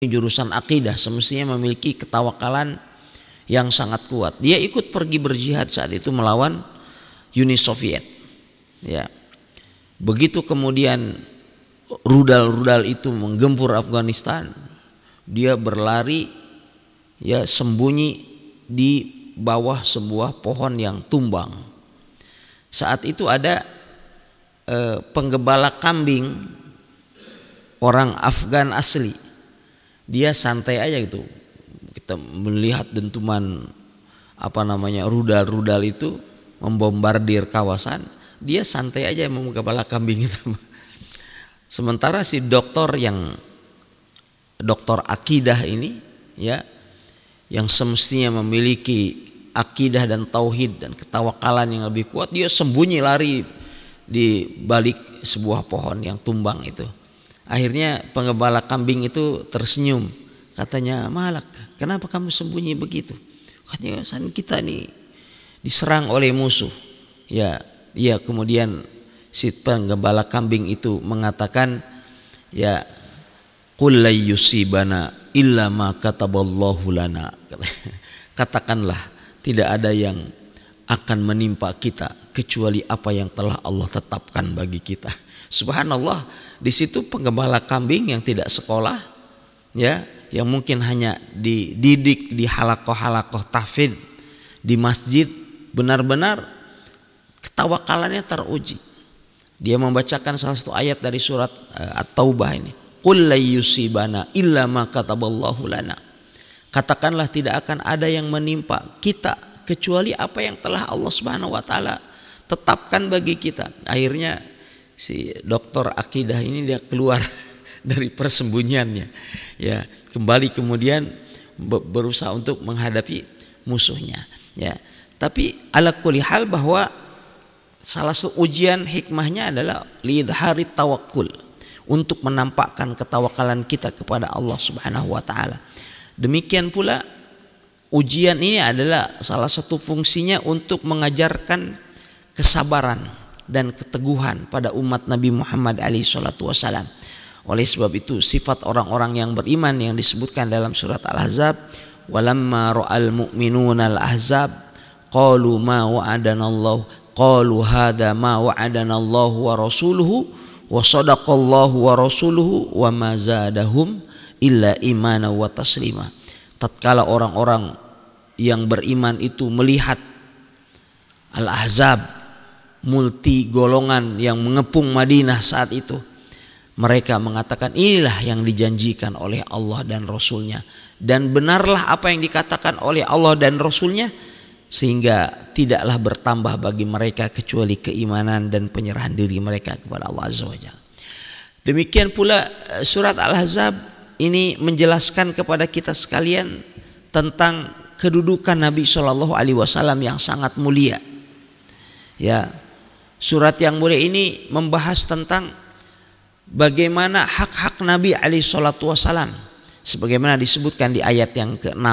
jurusan akidah semestinya memiliki ketawakalan yang sangat kuat. Dia ikut pergi berjihad saat itu melawan Uni Soviet. Ya. Begitu kemudian rudal-rudal itu menggempur Afghanistan, dia berlari ya sembunyi di bawah sebuah pohon yang tumbang. Saat itu ada penggembala kambing orang Afgan asli. Dia santai aja gitu. Kita melihat dentuman rudal-rudal itu membombardir kawasan, dia santai aja menggembala kambing itu. Sementara si doktor akidah ini ya, yang semestinya memiliki akidah dan tauhid dan ketawakalan yang lebih kuat, dia sembunyi lari di balik sebuah pohon yang tumbang itu. Akhirnya penggembala kambing itu tersenyum, katanya, "Malak, kenapa kamu sembunyi begitu?" Katanya, "Kita nih diserang oleh musuh." Ya, kemudian si penggembala kambing itu mengatakan, "Ya, qul la yusibana illa ma kataballahu lana." Katakanlah, tidak ada yang akan menimpa kita kecuali apa yang telah Allah tetapkan bagi kita. Subhanallah, di situ penggembala kambing yang tidak sekolah, ya, yang mungkin hanya dididik di halakoh-halakoh tahfidz di masjid, benar-benar ketawakalannya teruji. Dia membacakan salah satu ayat dari surat At-Taubah ini, "Qul la yusibana illa ma kataballahu lana." Katakanlah tidak akan ada yang menimpa kita kecuali apa yang telah Allah Subhanahu wa taala tetapkan bagi kita. Akhirnya si dokter akidah ini dia keluar dari persembunyiannya, ya, kembali kemudian berusaha untuk menghadapi musuhnya, ya. Tapi ala kulli hal bahwa salah satu ujian hikmahnya adalah lidhari tawakkul, untuk menampakkan ketawakalan kita kepada Allah Subhanahu wa taala. Demikian pula ujian ini adalah salah satu fungsinya untuk mengajarkan kesabaran dan keteguhan pada umat Nabi Muhammad SAW. Oleh sebab itu sifat orang-orang yang beriman yang disebutkan dalam surat Al-Ahzab, walamma ra'al mu'minuna al-ahzab qalu ma wa'adanallahu qalu hadza ma wa'adanallahu wa rasuluhu wa sadaqallahu wa rasuluhu wa ma zadahum illa imana wa taslima. Tatkala orang-orang yang beriman itu melihat Al-Ahzab, multi golongan yang mengepung Madinah saat itu, mereka mengatakan inilah yang dijanjikan oleh Allah dan Rasulnya, dan benarlah apa yang dikatakan oleh Allah dan Rasulnya, sehingga tidaklah bertambah bagi mereka kecuali keimanan dan penyerahan diri mereka kepada Allah Azza wa Jalla. Demikian pula surat Al-Ahzab ini menjelaskan kepada kita sekalian tentang kedudukan Nabi SAW yang sangat mulia. Ya, surat yang mulia ini membahas tentang bagaimana hak-hak Nabi SAW, sebagaimana disebutkan di ayat yang ke-6.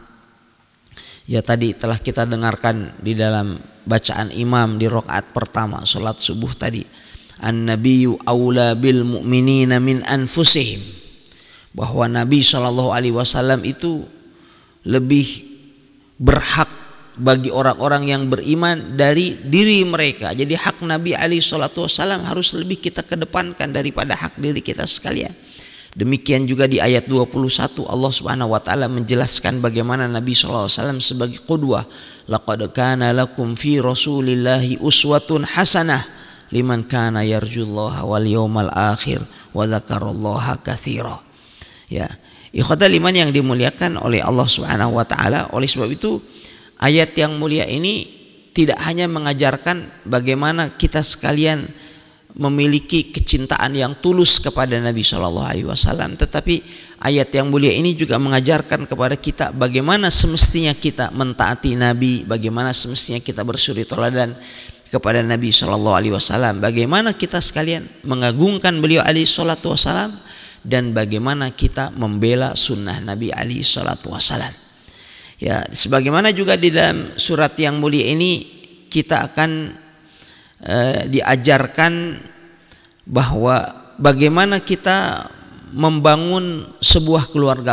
Ya, tadi telah kita dengarkan di dalam bacaan imam di rakaat pertama salat subuh tadi. An-nabiyyu aula bil mu'minina min anfusihim, bahwa Nabi SAW itu lebih berhak bagi orang-orang yang beriman dari diri mereka. Jadi hak Nabi SAW harus lebih kita kedepankan daripada hak diri kita sekalian. Demikian juga di ayat 21 Allah Subhanahu wa taala menjelaskan bagaimana Nabi SAW sebagai qudwah. Laqad kana lakum fi Rasulillahi uswatun hasanah liman kana yarjullaha wal yawmal akhir wa dzakarallaha katsira. Ya, ikhwatal iman yang dimuliakan oleh Allah Subhanahu wa taala. Oleh sebab itu ayat yang mulia ini tidak hanya mengajarkan bagaimana kita sekalian memiliki kecintaan yang tulus kepada Nabi SAW, tetapi ayat yang mulia ini juga mengajarkan kepada kita bagaimana semestinya kita mentaati Nabi, bagaimana semestinya kita bersuri teladan kepada Nabi SAW, bagaimana kita sekalian mengagungkan beliau SAW, dan bagaimana kita membela sunnah Nabi SAW. Ya, sebagaimana juga di dalam surat yang mulia ini kita akan diajarkan bahwa bagaimana kita membangun sebuah keluarga